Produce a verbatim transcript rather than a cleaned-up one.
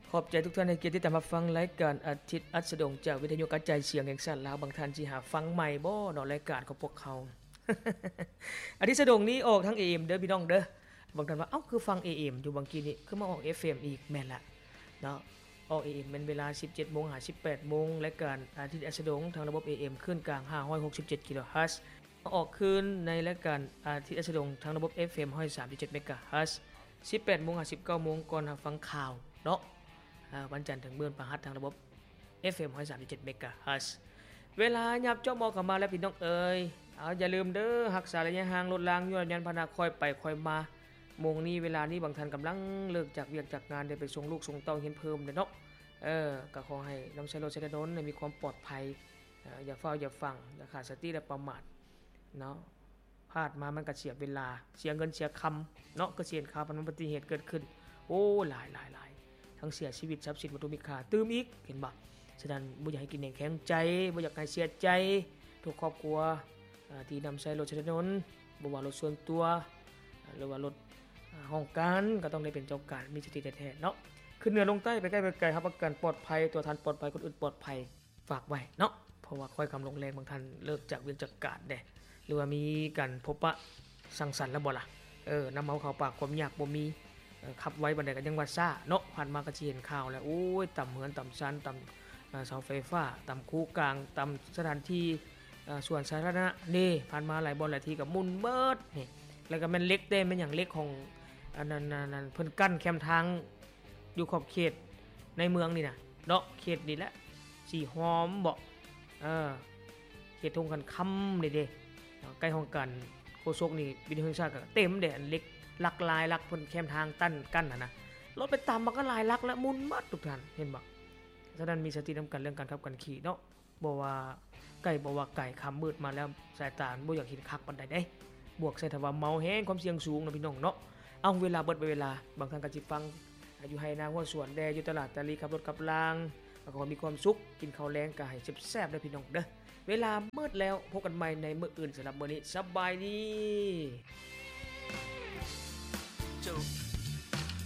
ขอบใจทุกท่านในเกียรติที่ตามมาฟังรายการอาทิตย์อัสดงจากวิทยุกระจายเสียงแห่งชาติลาวบางท่านสิหาฟังใหม่บ่เนาะรายการของพวกเขา อาทิตย์สดงนี้ออกทั้ง เอ เอ็ม เด้อพี่น้องเด้อบางท่านว่าเอ้าคือฟัง เอ เอ็ม อยู่บางกี้นี่คือมาออก เอฟ เอ็ม อีกแม่นละเนาะออก เอ เอ็ม เป็นเวลา สิบเจ็ดโมง ถึงสิบแปดโมงรายการอาทิตย์อัสดงทางระบบ เอ เอ็ม คลื่นกลางห้าร้อยหกสิบเจ็ดกิโลเฮิรตซ์ออกคืนในรายการอาทิตย์อัสดงทางระบบ เอฟ เอ็ม หนึ่งร้อยสามสิบเจ็ดเมกะเฮิรตซ์ สิบแปดโมง ถึงสิบเก้าโมงก่อนฟังข่าวเนาะวันจันทร์ถึงมื้อพฤหัสทางระบบ เอฟ เอ็ม หนึ่งร้อยสามสิบเจ็ดเมกะเฮิรตซ์เวลายับจ้อมอเข้ามาแล้วพี่น้องเอ๋ยเอาอย่าลืมเด้อรักษาระยะห่างลดล้างย้อนยันพนาค่อยไปค่อยมาโมงนี้เวลานี้บางท่านกำลังเลิกจากเวียกจากงานได้ไปส่งลูกส่งเต้าเฮียนเพิ่มเด้อเนาะเออก็ขอให้นำใช้รถใช้ถนนมีความปลอดภัยอย่าเฝ้าอย่าฟังอย่าขาดสติและประมาทเนาะพลาดมามันก็เสียเวลาเสียเงินเสียคำเนาะก็เสียข่าวมันอุบัติเหตุเกิดขึ้นโอ้หลายๆๆทั้งเสียชีวิตทรัพย์สินวัตถุมีค่าตื้มอีกเห็นบ่ฉะนั้นบ่อยากให้กินแข็งใจบ่อยากให้เสียใจทุกครอบครัวที่นำใช้รถใช้ถนนบ่ว่ารถส่วนตัวหรือว่ารถห้องการก็ต้องได้เป็นเจ้าการมีสติแท้ๆเนาะขึ้นเหนือลงใต้ไปใกล้ไปไกลครับประกันปลอดภัยตัวท่านปลอดภัยคนอื่นปลอดภัยฝากไว้เนาะเพราะว่าค่อยคำลงแรงบางท่านเลิกจากเวียนจากการเด้หรือว่ามีกันพบปะสังสรรค์แล้วบ่ล่ะเออนำเอาเข้าปากความยากบ่มีขับไว้บันไดก็ยังว่าซ่าเนาะผ่านมาก็สิเห็นข่าวแล้วโอ้ยต่ำเหือนต่ำชั้นต่ำเสาไฟฟ้าต่ำคูกลางต่ำสถานที่ส่วนสาธารณะนี่ผ่านมาหลายบ่หลายทีก็มุนเบิดนี่แล้วก็แม่นเล็กเด้แม่นหยังเล็กของอันนั้นๆเพิ่นกั้นแคมทางอยู่ขอบเขตในเมืองนี่น่ะเนาะเขตนี่แหละสีหอมบ่เออเขตทงกันคำนี่เด้ใกล้ห้องกันโคศกนี่บินแห่งชาติก็เต็มเด้อันเล็กลักลายลักเพิ่นแคมทางตั้นกั้นน่ะนะรถไปตามมันก็ลายลักและมุนหมดทุกท่านเห็นบ่ฉะนั้นมีสตินำกันเรื่องการขับกันขี่เนาะบ่ว่าไก่บ่ว่าไก่ค่ำมืดมาแล้วสายตาบ่อยากเห็นคักปานใดเด้บวกใส่ถ้าว่าเมาแฮงความเสี่ยงสูงเนาะพี่น้องเนาะเอาเวลาเบิดไปเวลาบางท่านก็สิฟังอยู่ไห้นาหัวสวนแดอยู่ตลาดตะลีขับรถขับรางก็ขอมีความสุขกินข้าวแลงก็ให้แซ่บๆเด้อพี่น้องเด้อเวลามืดแล้วพบกันใหม่ในมื้ออื่นสำหรับมื้อนี้สบายดี